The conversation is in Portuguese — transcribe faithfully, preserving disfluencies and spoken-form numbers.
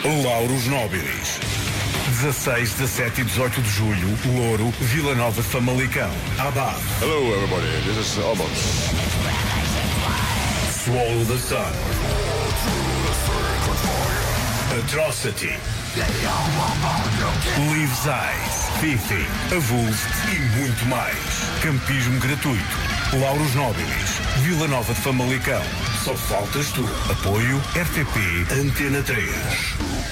Lauros Nóbilis. dezasseis, dezassete e dezoito de julho, Louro, Vila Nova de Famalicão. Abad. Hello everybody, this is Obon. Swallow the Sun. Atrocity. Leaves Eyes, Fifi, Avulso e muito mais. Campismo gratuito. Lauros Nóbilis, Vila Nova de Famalicão. Só faltas tu. Apoio R T P Antena três.